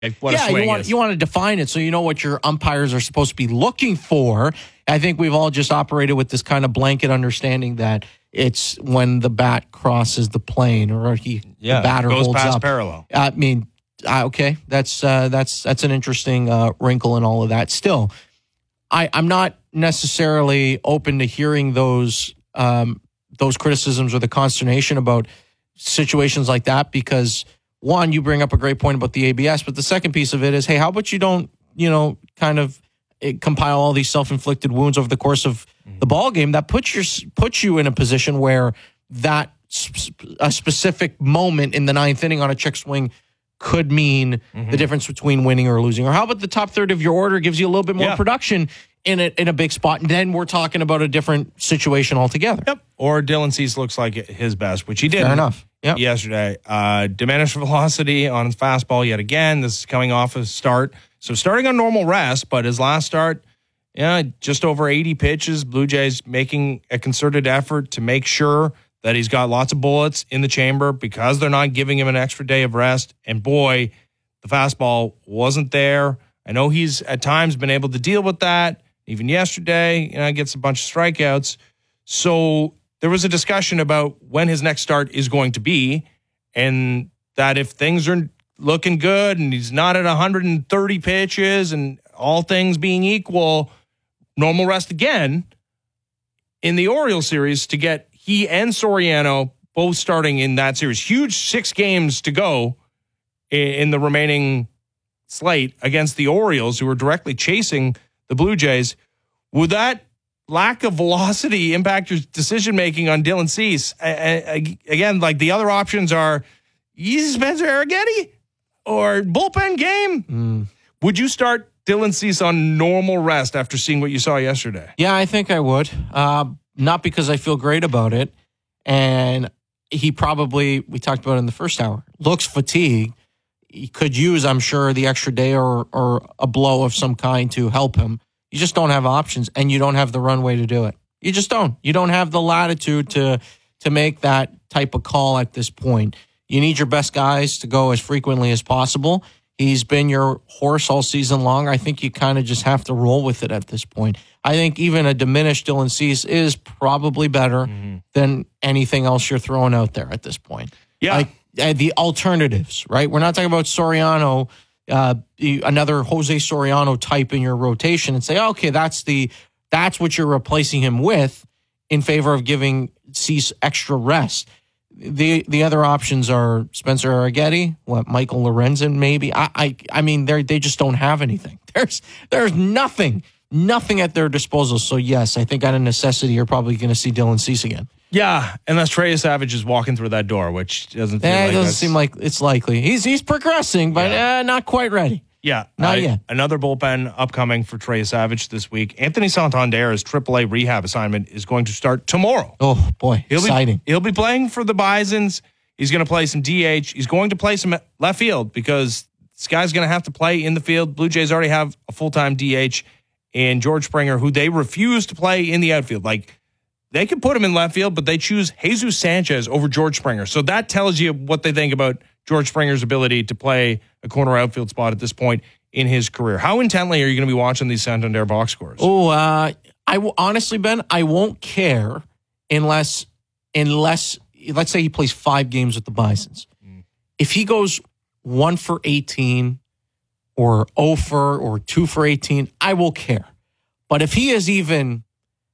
what a swing is. You want to define it so you know what your umpires are supposed to be looking for. I think we've all just operated with this kind of blanket understanding that it's when the bat crosses the plane or the batter goes holds past up. parallel. I mean, okay, that's an interesting wrinkle in all of that. Still, I'm not necessarily open to hearing those criticisms or the consternation about situations like that because, one, you bring up a great point about the ABS, but the second piece of it is, hey, how about you don't, kind of compile all these self-inflicted wounds over the course of the ball game that puts you in a position where that a specific moment in the ninth inning on a check swing could mean the difference between winning or losing. Or how about the top third of your order gives you a little bit more production in a big spot, and then we're talking about a different situation altogether. Yep. Or Dylan Cease looks like his best, which he did. Fair enough. Yep. Yesterday. Diminished velocity on his fastball yet again. This is coming off a start. So starting on normal rest, but his last start, just over 80 pitches. Blue Jays making a concerted effort to make sure that he's got lots of bullets in the chamber because they're not giving him an extra day of rest. And boy, the fastball wasn't there. I know he's at times been able to deal with that. Even yesterday, gets a bunch of strikeouts. So there was a discussion about when his next start is going to be, and that if things are looking good and he's not at 130 pitches and all things being equal, normal rest again in the Orioles series to get he and Soriano both starting in that series. Huge 6 games to go in the remaining slate against the Orioles, who are directly chasing the Blue Jays. Would that lack of velocity impact your decision-making on Dylan Cease? Again, like the other options are Spencer Arrighetti or bullpen game. Would you start Dylan Cease on normal rest after seeing what you saw yesterday? Yeah, I think I would. Not because I feel great about it. And he probably, we talked about it in the first hour, looks fatigued. He could use, I'm sure, the extra day or a blow of some kind to help him. You just don't have options, and you don't have the runway to do it. You just don't. You don't have the latitude to make that type of call at this point. You need your best guys to go as frequently as possible. He's been your horse all season long. I think you kind of just have to roll with it at this point. I think even a diminished Dylan Cease is probably better than anything else you're throwing out there at this point. Yeah. The alternatives, right? We're not talking about Soriano, another Jose Soriano type in your rotation and say, okay, that's what you're replacing him with in favor of giving Cease extra rest. The other options are Spencer Arrighetti, Michael Lorenzen, maybe. I mean, they just don't have anything. There's nothing at their disposal. So yes, I think out of necessity, you're probably going to see Dylan Cease again. Yeah, unless Trey Savage is walking through that door, which doesn't feel it doesn't seem like it's likely. He's progressing, but not quite ready. Yeah, not yet. Another bullpen upcoming for Trey Savage this week. Anthony Santander's AAA rehab assignment is going to start tomorrow. Oh boy, exciting! He'll be playing for the Bisons. He's going to play some DH. He's going to play some left field because this guy's going to have to play in the field. Blue Jays already have a full-time DH in George Springer, who they refuse to play in the outfield. Like, they can put him in left field, but they choose Jesus Sanchez over George Springer. So that tells you what they think about George Springer's ability to play a corner outfield spot at this point in his career. How intently are you going to be watching these Santander box scores? Oh, honestly, Ben, I won't care unless let's say he plays 5 games with the Bisons. If he goes 1 for 18 or 0 for or 2 for 18, I will care. But if he is even,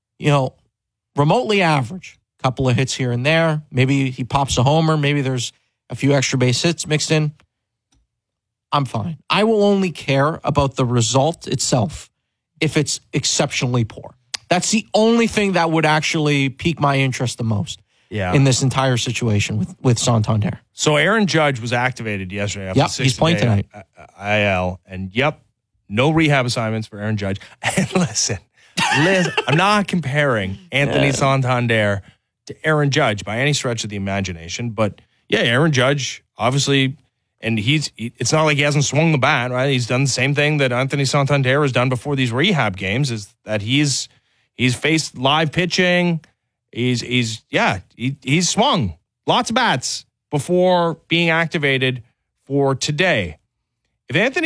remotely average, couple of hits here and there, maybe he pops a homer, maybe there's a few extra base hits mixed in, I'm fine. I will only care about the result itself if it's exceptionally poor. That's the only thing that would actually pique my interest the most in this entire situation with Santander. So Aaron Judge was activated yesterday after he's playing tonight. IL, and no rehab assignments for Aaron Judge. And listen, I'm not comparing Anthony Santander to Aaron Judge by any stretch of the imagination, but Aaron Judge, obviously, and it's not like he hasn't swung the bat, right? He's done the same thing that Anthony Santander has done before these rehab games, is that he's faced live pitching. He's swung lots of bats before being activated for today. If Anthony